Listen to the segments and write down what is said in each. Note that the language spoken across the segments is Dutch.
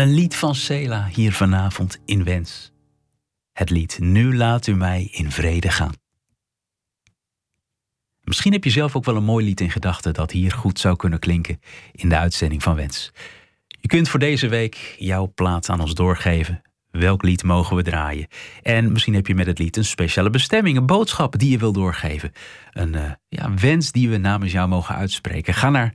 Een lied van Sela hier vanavond in Wens. Het lied Nu laat u mij in vrede gaan. Misschien heb je zelf ook wel een mooi lied in gedachten dat hier goed zou kunnen klinken in de uitzending van Wens. Je kunt voor deze week jouw plaat aan ons doorgeven. Welk lied mogen we draaien? En misschien heb je met het lied een speciale bestemming, een boodschap die je wil doorgeven. Een wens die we namens jou mogen uitspreken. Ga naar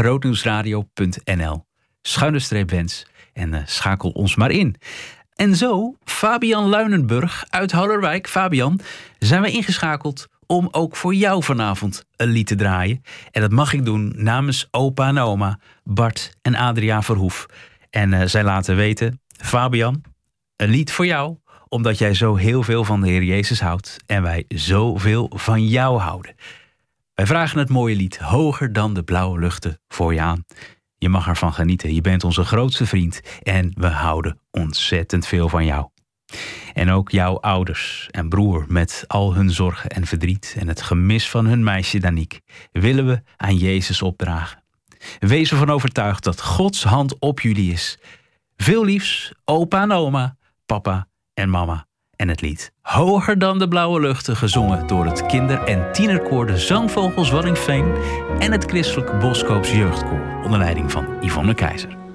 grootnieuwsradio.nl/wens en schakel ons maar in. En zo, Fabian Luinenburg uit Houderwijk. Fabian, zijn we ingeschakeld om ook voor jou vanavond een lied te draaien. En dat mag ik doen namens opa en oma, Bart en Adria Verhoef. En zij laten weten, Fabian, een lied voor jou, omdat jij zo heel veel van de Heer Jezus houdt en wij zoveel van jou houden. Wij vragen het mooie lied Hoger dan de blauwe luchten voor je aan. Je mag ervan genieten, je bent onze grootste vriend en we houden ontzettend veel van jou. En ook jouw ouders en broer met al hun zorgen en verdriet en het gemis van hun meisje Danique willen we aan Jezus opdragen. Wees ervan overtuigd dat Gods hand op jullie is. Veel liefs, opa en oma, papa en mama. En het lied Hoger dan de blauwe luchten, gezongen door het kinder- en tienerkoor de Zangvogels Waddingveen en het christelijk Boskoops Jeugdkoor onder leiding van Yvonne Keizer.